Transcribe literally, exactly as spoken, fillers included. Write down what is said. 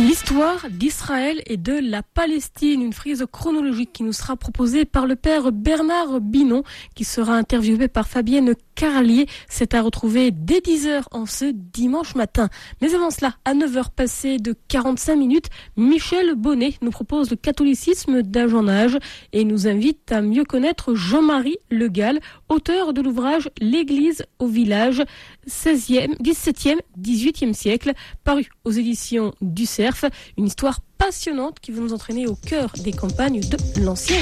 L'histoire d'Israël et de la Palestine, une frise chronologique qui nous sera proposée par le père Bernard Binon, qui sera interviewé par Fabienne Carlier. C'est à retrouver dès dix heures en ce dimanche matin. Mais avant cela, à neuf heures passées de quarante-cinq minutes, Michel Bonnet nous propose le catholicisme d'âge en âge et nous invite à mieux connaître Jean-Marie Le Gall, auteur de l'ouvrage L'Église au village, seizième, dix-septième, dix-huitième siècle, paru aux éditions du Cerf. Une histoire passionnante qui veut nous entraîner au cœur des campagnes de l'Ancien